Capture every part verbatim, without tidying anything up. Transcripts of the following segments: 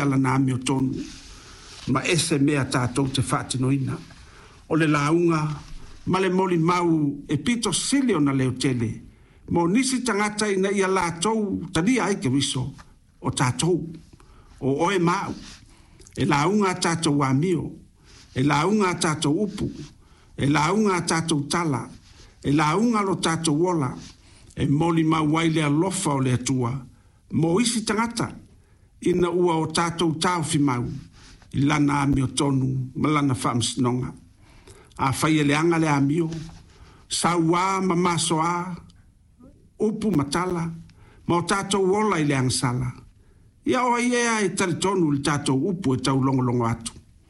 ala na mi o tonu. Ma ese mea tātou te whaatinoina. O le launga, ma le moli mau e pito sili o na leo tele. Mo nisi tangata ina ia lātou tania ai ke wiso o tātou. O oe mau. E launga tātou wamio. E launga tātou upu. E launga tātou tala. E launga lo tātou wola. E moli mau waile a lofa o le atua. Mo isi tangata. Ina ua o tātou tāu fi mau. I lana a mio tonu. Malana whamsinonga. A whaia le anga le a mio. Saua ma masoa. Upu matala. Ma o tātou wola i le angsala. Ia o ia e tari tonu le tātou upu e tau longo longo atu.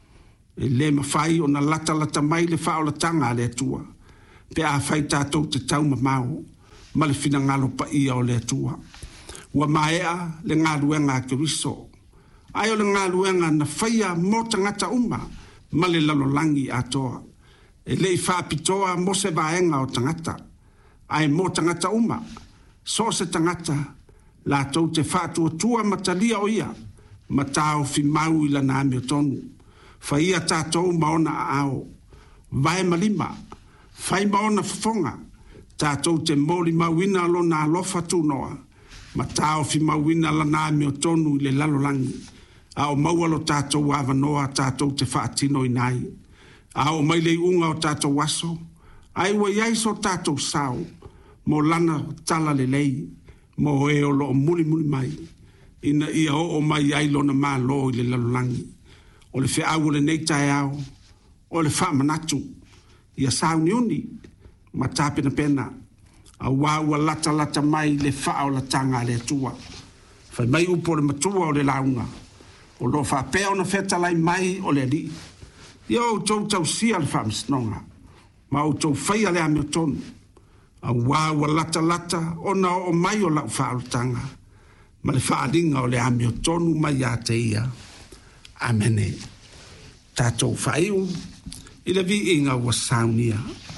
E le mawhai o na lata lata mai le whaola tanga le atua. Pe a whai tātou te tau mamau. Ma le fina ngalo pa ia o le atua. Ua maea le ngaluenga ke wiso. Ai o le ngaluenga na whaia mo tangata uma. Ma le lalolangi atoa. E le i whaapitoa mo se vaenga o tangata. Ai mo tangata uma. So se tangata. La tau te whātua tua matalia o ia. Matao fi mau i la nāmi o tonu. Whaia tātou maona a ao. Vai malima. Whai maona whafonga. Tātou te mōli mawina lo nā lofa tūnoa. Matao fi mawina la nāmi o tonu i le lalolangi. Ao maualo tātou awanoa tātou te whaatino i nai. Ao mailei unga o tātou waso. Ai wa iaiso tātou sao. Mo lana tala le lei. Mo e o lo muli muli mai. Ina ia o o mai ai lo na maa lo i le lalolangi. O le whea au le nei tae au. O le wha manatu. Ia sao niuni. Ma tāpena pena. A wāua lata lata mai le wha o la tanga le atua. Whai mai upo le matua o le launga. O lo wha pēo na wheta lai mai o le ali. Ia o tau tau sia le wha msnonga. Ma o tau whaia le ame o tonu. A wāua lata lata o na o mai o lau wha o tanga. Ma le wha alinga o le ame o tonu mai a te ia. Amene. Tātou whaiu. I le vi inga wa saunia.